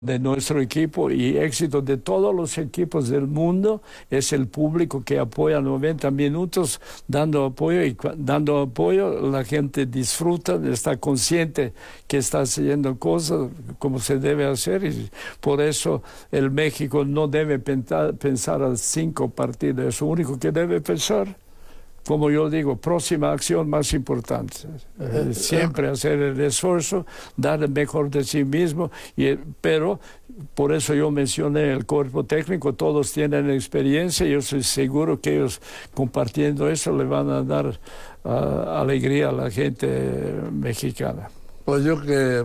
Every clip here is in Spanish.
de nuestro equipo y éxito de todos los equipos del mundo es el público que apoya 90 minutos dando apoyo, y dando apoyo la gente disfruta, está consciente que está haciendo cosas como se debe hacer, y por eso el México no debe pensar a 5 partidos, es lo único que debe pensar. Como yo digo, próxima acción más importante. Siempre hacer el esfuerzo, dar el mejor de sí mismo, pero por eso yo mencioné el cuerpo técnico, todos tienen experiencia, yo estoy seguro que ellos compartiendo eso le van a dar alegría a la gente mexicana. Pues yo que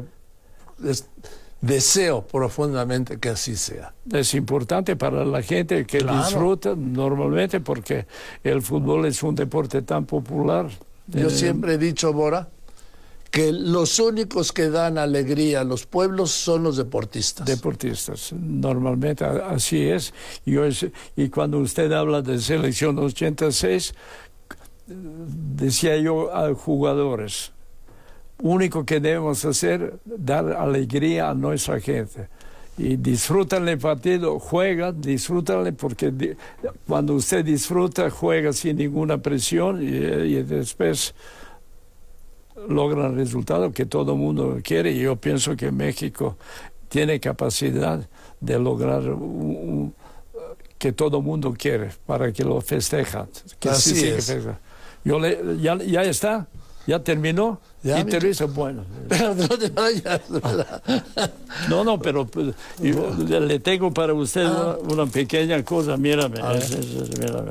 deseo profundamente que así sea. Es importante para la gente que disfruta normalmente, porque el fútbol es un deporte tan popular. Yo siempre he dicho, Bora, que los únicos que dan alegría a los pueblos son los deportistas. Deportistas, normalmente así es. Y cuando usted habla de selección 86, decía yo a jugadores, único que debemos hacer, dar alegría a nuestra gente. Y disfrutan el partido, juegan, disfrútanle, porque cuando usted disfruta, juega sin ninguna presión y después logran el resultado que todo el mundo quiere. Y yo pienso que México tiene capacidad de lograr que todo el mundo quiere, para que lo festejan. Que así sí, es. Ya está. ¿Ya terminó? Ya, Interesa, bueno. Pero no te vayas. No, pero le tengo para usted una pequeña cosa. Mírame. Mírame.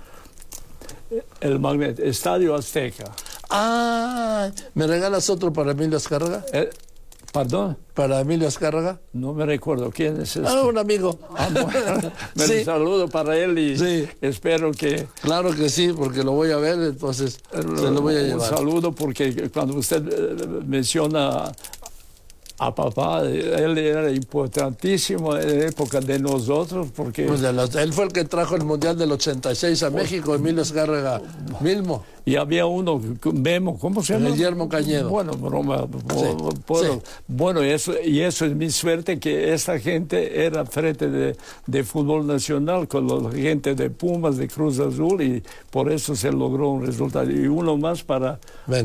El magneto, Estadio Azteca. ¿Me regalas otro para Emilio Azcárraga? ¿Perdón? ¿Para Emilio Azcárraga? No me recuerdo. ¿Quién es este? Un amigo. Bueno, sí. Saludo para él y sí. Espero que... Claro que sí, porque lo voy a ver, entonces se lo voy a llevar. Un saludo, porque cuando usted menciona a papá, él era importantísimo en la época de nosotros, porque... Pues él fue el que trajo el Mundial del 86 a México, Emilio Azcárraga Milmo. Y había uno, Memo, ¿cómo se llama? Guillermo Cañedo. Bueno, broma. Sí. Bueno, eso es mi suerte, que esta gente era frente de fútbol nacional con la gente de Pumas, de Cruz Azul, y por eso se logró un resultado. Y uno más para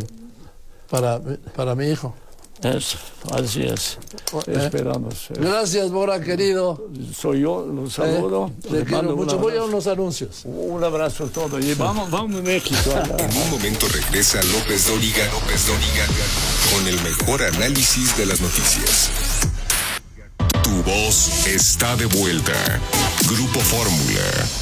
mi hijo. Eso, así es. Esperamos. Gracias, Bora, querido. Soy yo, los saludo. Le quiero mucho. Voy a unos anuncios. Un abrazo a todos. Y vamos a México. En un momento regresa López Dóriga con el mejor análisis de las noticias. Tu voz está de vuelta. Grupo Fórmula.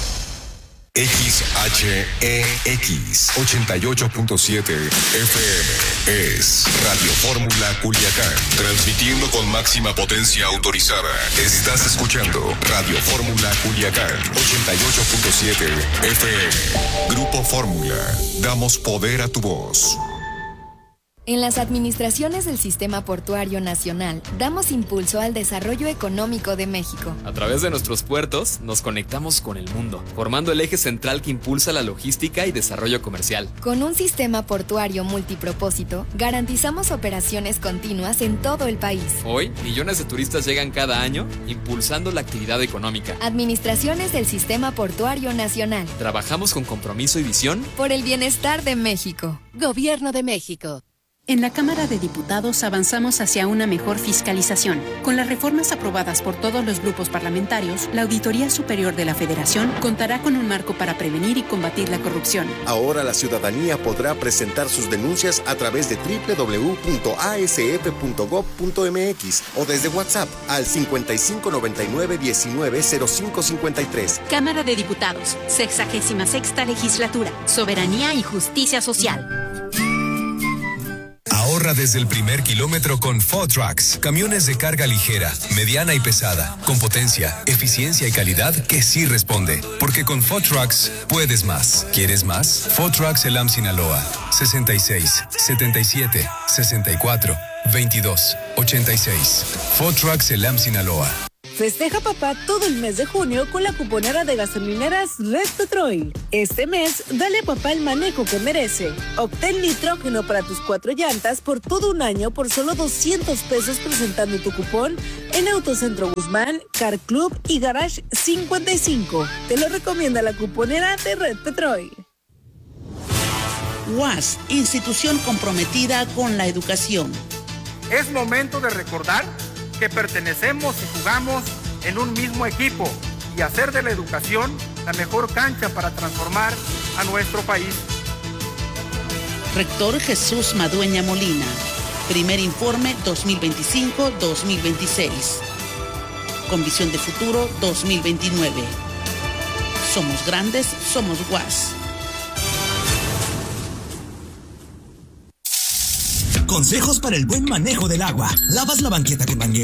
XHEX 88.7 FM es Radio Fórmula Culiacán, transmitiendo con máxima potencia autorizada. Estás escuchando Radio Fórmula Culiacán 88.7 FM. Grupo Fórmula, damos poder a tu voz. En las administraciones del Sistema Portuario Nacional, damos impulso al desarrollo económico de México. A través de nuestros puertos, nos conectamos con el mundo, formando el eje central que impulsa la logística y desarrollo comercial. Con un sistema portuario multipropósito, garantizamos operaciones continuas en todo el país. Hoy, millones de turistas llegan cada año, impulsando la actividad económica. Administraciones del Sistema Portuario Nacional. Trabajamos con compromiso y visión por el bienestar de México. Gobierno de México. En la Cámara de Diputados avanzamos hacia una mejor fiscalización. Con las reformas aprobadas por todos los grupos parlamentarios, la Auditoría Superior de la Federación contará con un marco para prevenir y combatir la corrupción. Ahora la ciudadanía podrá presentar sus denuncias a través de www.asf.gov.mx o desde WhatsApp al 5599-190553. Cámara de Diputados, 66ª Legislatura, Soberanía y Justicia Social. Ahorra desde el primer kilómetro con 4Trucks. Camiones de carga ligera, mediana y pesada, con potencia, eficiencia y calidad que sí responde. Porque con 4Trucks puedes más. ¿Quieres más? 4Trucks Elam Sinaloa. 66 77 64 22 86. 4Trucks Elam Sinaloa. Festeja papá todo el mes de junio con la cuponera de gasolineras Red Petrol. Este mes, dale a papá el manejo que merece. Obtén nitrógeno para tus 4 llantas por todo un año por solo 200 pesos presentando tu cupón en Autocentro Guzmán, Car Club y Garage 55. Te lo recomienda la cuponera de Red Petrol. UAS, institución comprometida con la educación. Es momento de recordar que pertenecemos y jugamos en un mismo equipo y hacer de la educación la mejor cancha para transformar a nuestro país. Rector Jesús Madueña Molina. Primer informe 2025-2026. Con visión de futuro 2029. Somos grandes, somos UAS. Consejos para el buen manejo del agua. ¿Lavas la banqueta con manguera?